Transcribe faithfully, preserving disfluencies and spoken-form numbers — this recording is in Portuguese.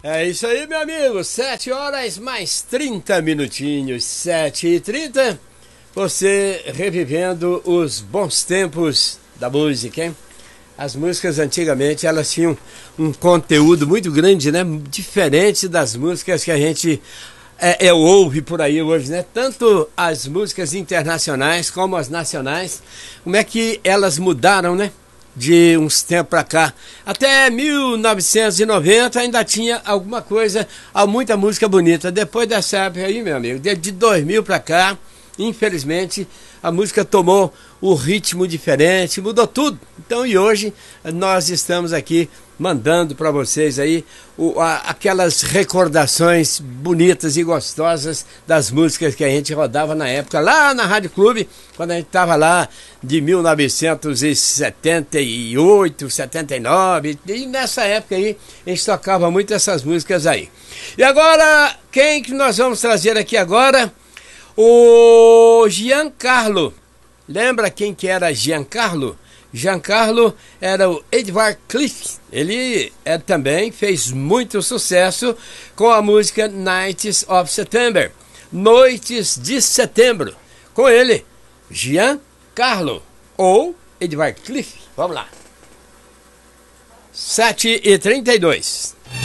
É isso aí, meu amigo. Sete horas mais trinta minutinhos. Sete e trinta. Você revivendo os bons tempos da música, hein? As músicas antigamente, elas tinham um conteúdo muito grande, né? Diferente das músicas que a gente é, é, ouve por aí hoje, né? Tanto as músicas internacionais como as nacionais. Como é que elas mudaram, né? De uns tempos pra cá. Até mil novecentos e noventa ainda tinha alguma coisa, muita música bonita. Depois dessa época aí, meu amigo, de dois mil pra cá, infelizmente, a música tomou um ritmo diferente, mudou tudo. Então, e hoje nós estamos aqui mandando para vocês aí o, a, aquelas recordações bonitas e gostosas das músicas que a gente rodava na época, lá na Rádio Clube, quando a gente estava lá de mil novecentos e setenta e oito, setenta e nove, e nessa época aí a gente tocava muito essas músicas aí. E agora, quem que nós vamos trazer aqui agora? O Giancarlo. Lembra quem que era Giancarlo? Giancarlo era o Edvard Cliff. Ele é, também fez muito sucesso com a música Nights of September, Noites de Setembro. Com ele, Giancarlo ou Edvard Cliff. Vamos lá. sete e trinta e dois.